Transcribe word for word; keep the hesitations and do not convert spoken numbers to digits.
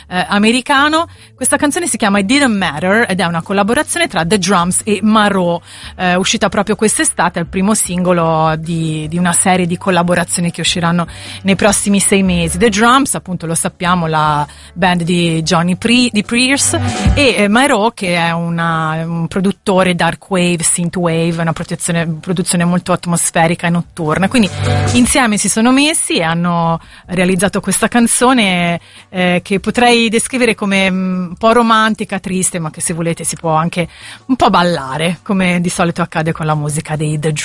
eh, americano. Questa canzone si chiama It Didn't Matter ed è una collaborazione tra The Drums e Marò, eh, uscita proprio quest'estate, è il primo singolo di, di una serie di collaborazioni che usciranno nei prossimi sei mesi. The Drums, appunto, lo sappiamo, la band di Johnny Pre- di Pierce, e eh, Marò, che è una, un produttore dark wave, synthwave, una produzione, produzione molto atmosferica e notturna. Quindi insieme si sono messi e hanno realizzato questa canzone eh, che potrei descrivere come un po' romantica, triste, ma che se volete si può anche un po' ballare, come di solito accade con la musica dei The Drums.